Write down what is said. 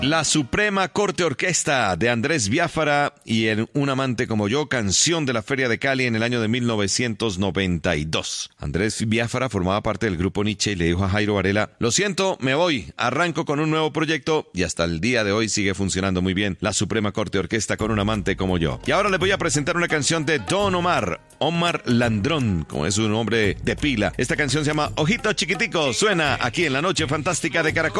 La Suprema Corte Orquesta de Andrés Biafara y en Un amante como yo, canción de la Feria de Cali en el año de 1992. Andrés Biafara formaba parte del grupo Nietzsche y le dijo a Jairo Varela: lo siento, me voy, arranco con un nuevo proyecto, y hasta el día de hoy sigue funcionando muy bien la Suprema Corte Orquesta con Un amante como yo. Y ahora les voy a presentar una canción de Don Omar Landrón, como es su nombre de pila. Esta canción se llama Ojitos Chiquiticos, suena aquí en La Noche Fantástica de Caracol.